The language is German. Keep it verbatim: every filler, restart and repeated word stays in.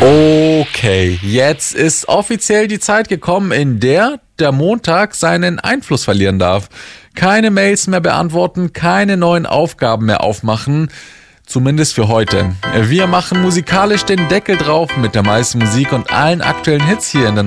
Okay, jetzt ist offiziell die Zeit gekommen, in der der Montag seinen Einfluss verlieren darf. Keine Mails mehr beantworten, keine neuen Aufgaben mehr aufmachen. Zumindest für heute. Wir machen musikalisch den Deckel drauf mit der meisten Musik und allen aktuellen Hits hier in der